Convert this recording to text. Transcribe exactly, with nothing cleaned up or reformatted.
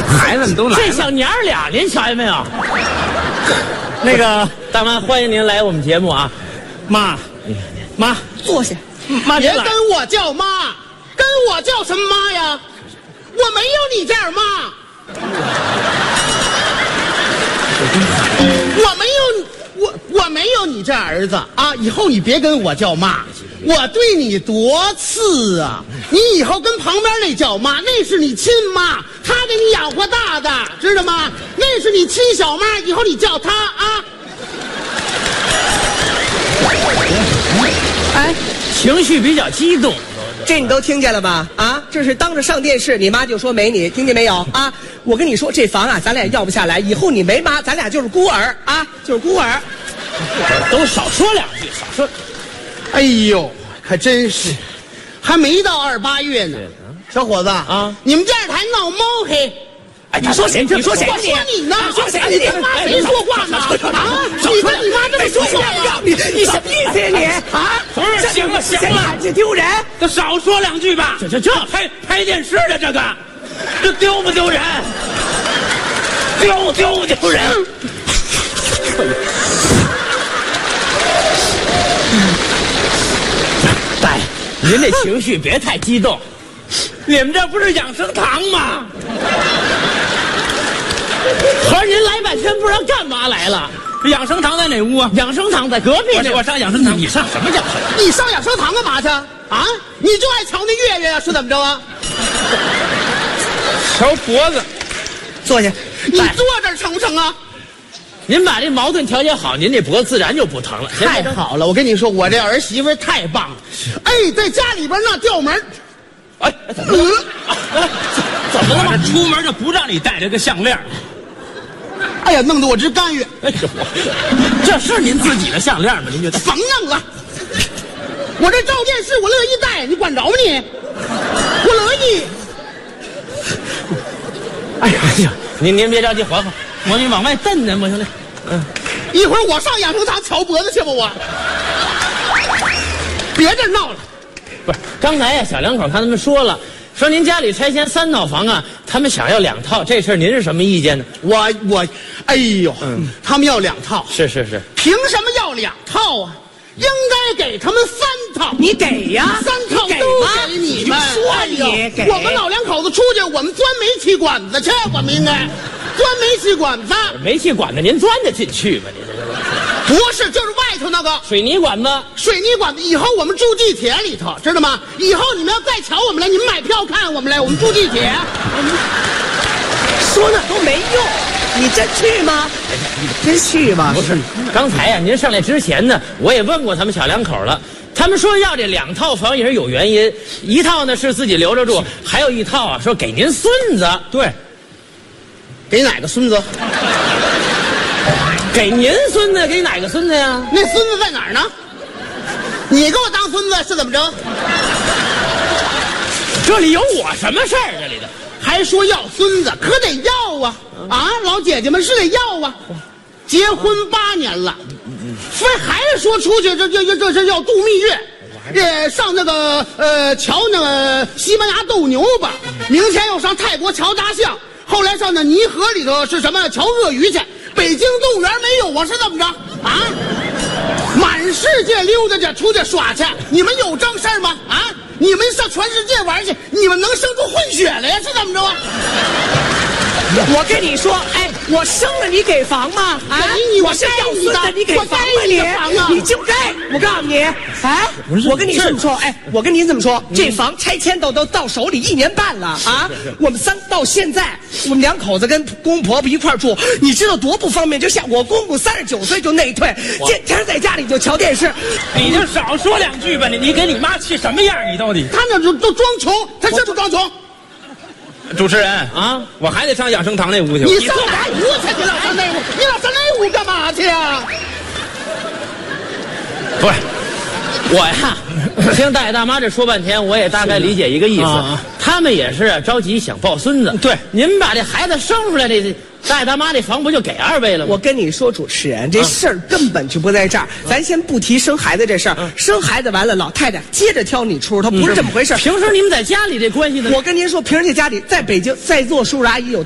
孩子们都来了。 这小娘儿俩，您瞧见没有？那个大妈，欢迎您来我们节目啊！妈，妈， 坐下。 妈， 别跟我叫妈，跟我叫什么妈呀？我没有你这样妈。我没有我我没有你这儿子啊！以后你别跟我叫妈，我对你多次啊！你以后跟旁边那叫妈，那是你亲妈，她给你养活大的，知道吗？那是你亲小妈，以后你叫她啊！ 哎，情绪比较激动。 这你都听见了吧？啊，这是当着上电视，你妈就说没你，听见没有？啊，我跟你说，这房啊，咱俩要不下来，以后你没妈，咱俩就是孤儿啊，就是孤儿。 都少说两句，少说。 哎呦，还真是，还没到二八月呢。小伙子啊，你们电视台闹猫黑。 哎，你说谁？你说谁？ 我说你呢？ 你说谁？ 你跟妈谁说话呢？啊，你跟你妈这么说话呀？ 你你什么意思呀你？啊， 行了行了， 这丢人， 都少说两句吧。这这这拍拍电视的这个，这丢不丢人？丢丢不丢人？大爷，您这情绪别太激动。你们这不是养生堂吗？合着您来半天不知道干嘛来了？养生堂在哪屋啊？养生堂在隔壁。我我上养生堂。你上什么养生堂？ 你上养生堂干嘛去？啊？你就爱瞧那月月呀？是怎么着啊？ 瞧脖子。 坐下。 你坐这儿成不成啊？ 您把这矛盾调节好，您这脖子自然就不疼了。 太好了，我跟你说，我这儿媳妇太棒了。哎，在家里边那调门。 哎，怎么了？呃、怎么了？这出门就不让你戴这个项链。 哎呀，弄得我直干预。 哎呦，这是您自己的项链吗？您觉得？ 甭弄了，我这照电视，我乐意戴，你管着吗你？我乐意。 哎呀哎呀，您您别着急，缓缓，我你往外蹬蹬吧，兄弟。 嗯，一会儿我上养生堂瞧脖子去吧，我。别这闹了。 不是，刚才呀，小两口看他们说了，说您家里拆迁三套房啊，他们想要两套，这事儿您是什么意见呢？ 我我，哎呦，嗯，他们要两套， 是是是， 凭什么要两套啊？应该给他们三套， 你给呀， 三套都给你们。 你说你给， 我们老两口子出去，我们钻煤气管子去，我们应该钻煤气管子。 煤气管子您钻得进去吗？您不是，就是外头那个水泥管子。 水泥管子，以后我们住地铁里头，知道吗？以后你们要再瞧我们来，你们买票看我们来，我们住地铁。 说那都没用，你真去吗？真去吗？ 不是，刚才呀、啊，您上来之前呢，我也问过他们小两口了，他们说要这两套房也是有原因，一套呢是自己留着住，还有一套啊说给您孙子。对， 给哪个孙子？ 给您孙子，给哪个孙子呀？ 那孙子在哪儿呢？你给我当孙子是怎么着？ 这里有我什么事儿？这里的还说要孙子，可得要啊！啊，老姐姐们是得要啊！结婚八年了，非还是说出去这这这这是要度蜜月，这上那个呃瞧那个西班牙斗牛吧，明天又上泰国瞧大象，后来上那泥河里头是什么瞧鳄鱼去。北京动物园没有啊？是怎么着啊？满世界溜达去，出去耍去，你们有正事儿吗？啊？你们上全世界玩去，你们能生出混血来呀？是怎么着啊？ 我跟你说，哎，我生了你给房吗？啊， 你我是要孙子，你给房吗你？你就该，我告诉你，哎，我跟你这么说，哎，我跟您这么说，这房拆迁都都到手里一年半了啊，我们三到现在，我们两口子跟公婆婆一块住，你知道多不方便？就像我公公三十九岁就内退，天天在家里就瞧电视。 你就少说两句吧，你你给你妈气什么样？你到底？ 他那都都装穷，他是不装穷？ 主持人啊， 我还得上养生堂那屋去。 你上哪屋去？你老上那屋？你老上那屋干嘛去啊？ 不是，我呀，听大爷大妈这说半天，我也大概理解一个意思。啊、他们也是着急想抱孙子。对，您把这孩子生出来，这大爷大妈这房不就给二位了吗？ 我跟你说，主持人，这事儿根本就不在这儿。咱先不提生孩子这事儿，生孩子完了，老太太接着挑你出，她不是这么回事。 平时你们在家里这关系呢？ 我跟您说，平时这家里，在北京在座叔叔阿姨有。